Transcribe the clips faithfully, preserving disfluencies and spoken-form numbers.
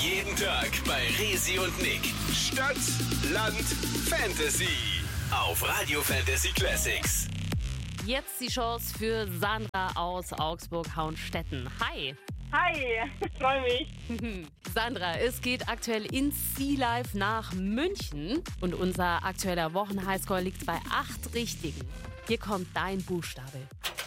Jeden Tag bei Resi und Nick. Stadt, Land, Fantasy. Auf Radio Fantasy Classics. Jetzt die Chance für Sandra aus Augsburg-Hauenstetten. Hi. Hi, ich freue mich. Sandra, es geht aktuell ins Sea Life nach München und unser aktueller Wochenhighscore liegt bei acht Richtigen. Hier kommt dein Buchstabe.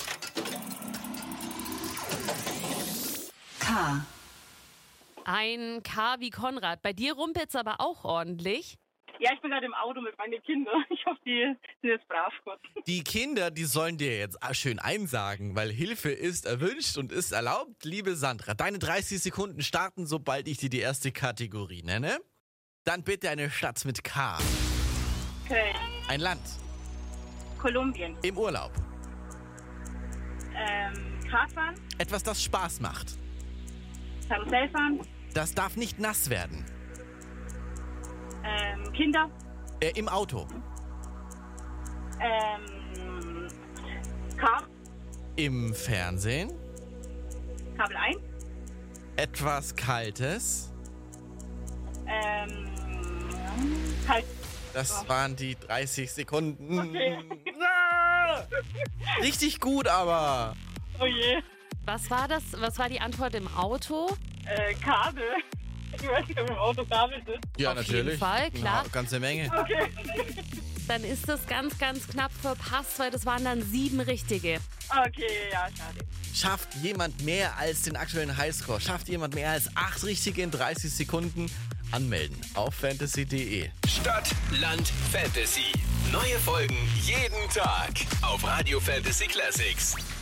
K. Ein K wie Konrad. Bei dir rumpelt's aber auch ordentlich. Ja, ich bin gerade im Auto mit meinen Kindern. Ich hoffe, die sind jetzt brav kurz. Die Kinder, die sollen dir jetzt schön einsagen, weil Hilfe ist erwünscht und ist erlaubt. Liebe Sandra, deine dreißig Sekunden starten, sobald ich dir die erste Kategorie nenne. Dann bitte eine Stadt mit K. Köln, Ein Land. Kolumbien, Im Urlaub. ähm, Kartfahren, Etwas, das Spaß macht. Karussellfahren, Das darf nicht nass werden. ähm, Kinder, Äh, Im Auto. ähm, Kab, Im Fernsehen. Kabel eins, Etwas Kaltes. ähm, Kalt, Das waren die dreißig Sekunden. Okay. Ah! Richtig gut, aber. oh je, Was war das? Was war die Antwort im Auto? äh, Kabel. Ich weiß nicht, ob im Auto Kabel sind. Ja, Auf natürlich. jeden Fall, klar. Ja, ganze Menge. Okay. Dann ist das ganz, ganz knapp verpasst, weil das waren dann sieben Richtige. Okay, ja, schade. Schafft jemand mehr als den aktuellen Highscore? Schafft jemand mehr als acht Richtige in dreißig Sekunden? Anmelden auf fantasy punkt de. Stadt, Land, Fantasy. Neue Folgen jeden Tag auf Radio Fantasy Classics.